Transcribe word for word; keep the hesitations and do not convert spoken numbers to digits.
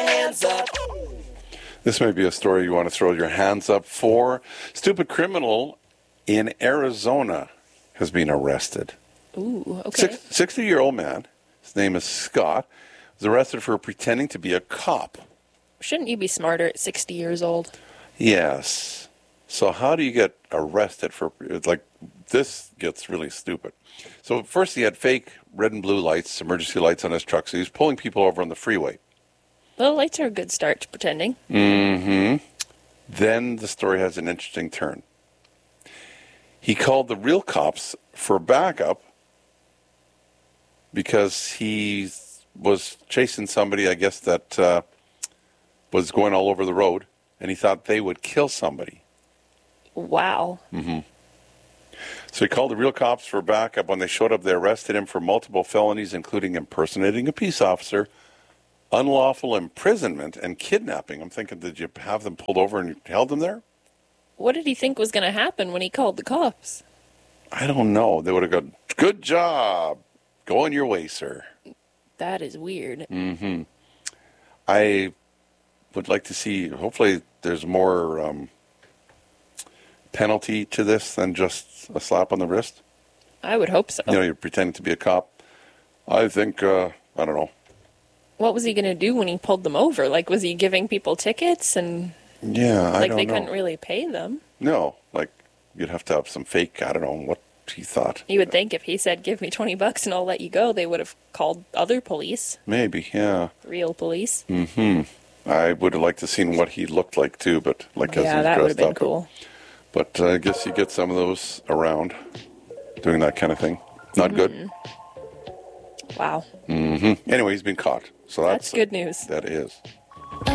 hands up. This may be a story you want to throw your hands up for. Stupid criminal in Arizona has been arrested. Ooh, okay. sixty-year-old man, his name is Scott, was arrested for pretending to be a cop. Shouldn't you be smarter at sixty years old? Yes. So how do you get arrested for, like, this gets really stupid. So first he had fake red and blue lights, emergency lights on his truck, so he was pulling people over on the freeway. Well, lights are a good start to pretending. Mm-hmm. Then the story has an interesting turn. He called the real cops for backup because he was chasing somebody, I guess, that uh, was going all over the road, and he thought they would kill somebody. Wow. Mm-hmm. So he called the real cops for backup. When they showed up, they arrested him for multiple felonies, including impersonating a peace officer, unlawful imprisonment, and kidnapping. I'm thinking, did you have them pulled over and you held them there? What did he think was going to happen when he called the cops? I don't know. They would have gone, good job. Go on your way, sir. That is weird. Mm-hmm. I would like to see, hopefully there's more um, penalty to this than just a slap on the wrist. I would hope so. You know, you're pretending to be a cop. I think, uh, I don't know. What was he going to do when he pulled them over? Like, was he giving people tickets and... Yeah, I like don't they know. couldn't really pay them? No, like you'd have to have some fake, I don't know what he thought. You would think if he said, give me twenty bucks and I'll let you go, they would have called other police. Maybe, yeah. Real police. Mm-hmm. I would have liked to seen what he looked like too, but like as Yeah, he's that would have dressed been up. cool. But uh, I guess you get some of those around doing that kind of thing. Not Mm. good. Wow. Mm-hmm. Anyway, he's been caught. So that's, That's good news. That is.